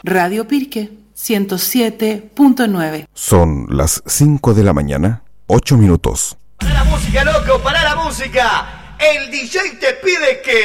Radio Pirque 107.9. Son las 5 de la mañana, 8 minutos. ¡Para la música, loco! ¡Para la música! El DJ te pide que...